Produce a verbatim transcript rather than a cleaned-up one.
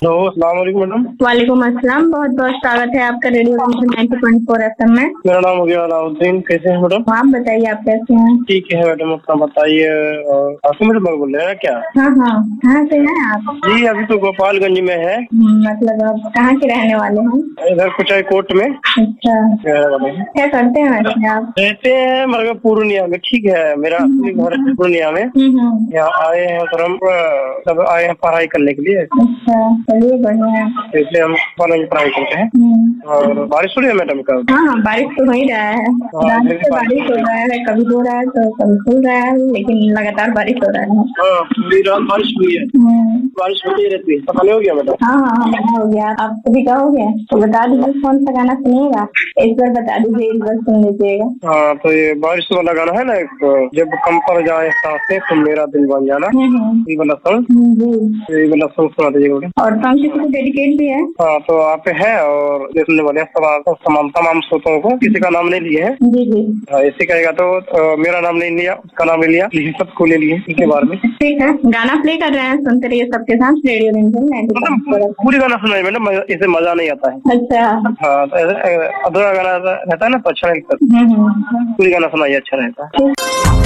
Hello, अस्सलाम वालेकुम madam. वालेकुम अस्सलाम। बहुत बहुत स्वागत है आपका radio ninety point four F M में। मेरा नाम हो गया अलाउद्दीन। कैसे हैं मैडम? आप बताइए, आप कैसे हैं? ठीक है मैडम, अपना बताइए। आपको मेरे बारे बोल रहे हैं क्या? हाँ हाँ, कहाँ से हैं आप? जी, अभी तो गोपालगंज में है। मतलब आप कहाँ के रहने वाले हैं? इधर कुचाई कोट में अच्छा, रहने वाले हैं। क्या करते हैं वैसे आप? रहते हैं मतलब पूर्णिया में। ठीक है, मेरा असली घर है पूर्णिया में। यहाँ आए हैं तो हम सब आए हैं पढ़ाई करने के लिए। अच्छा, चलिए बढ़िया है। इसलिए हम कॉलेज में पढ़ाई करते हैं। और बारिश हो रही है मैडम का? हाँ हाँ, बारिश तो हो ही रहा है। रात से बारिश हो रहा है, कभी हो रहा है तो कभी खुल रहा है, लेकिन लगातार बारिश हो रहा है। हाँ, पूरी रात बारिश हुई है। बारिश होती रहती है। पता नहीं हो गया मैडम? हाँ हाँ हाँ, हो गया। आप कभी का हो गया तो बता दीजिए, कौन सा गाना सुनिएगा? इस बार बता दीजिए, इस बार सुन लीजिएगा। हाँ, तो ये बारिश वाला गाना है ना, एक जब कम पड़ जाए सांसें तो मेरा दिल बन जाना, ये वाला सॉन्ग। ये वाला सॉन्ग सुना दीजिएगा। और सॉन्ग किसी को डेडिकेट भी है? हाँ, तो आप है और सुनने वाले तमाम तमाम श्रोताओं को, किसी का नाम नहीं लिए है। जी जी। ऐसे कहेगा तो आ, मेरा नाम नहीं लिया, उसका नाम ले लिया, लेकिन सबको ले लिए इसके बारे में। ठीक है, गाना प्ले कर रहे हैं, सुनते रहिए सबके साथ रेडियो रिमझिम। पूरी गाना सुनाई मैडम, इसे मजा नहीं आता है। अच्छा। हाँ, तो अधूरा गाना रहता है ना तो अच्छा नहीं लगता। पूरी गाना सुनाइए, अच्छा रहता है।